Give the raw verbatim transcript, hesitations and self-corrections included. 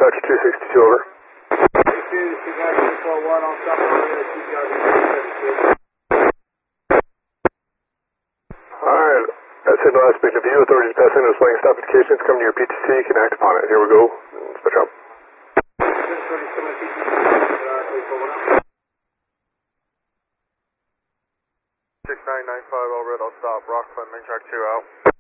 Dispatcher two sixty-two, over. Alright, that's it, last speaking of you. Authorities passing those flying stop indications. Come to your P T C, you can act upon it. Here we go. Switch up. six nine nine five, all red, I'll stop. Rockland, main track two out.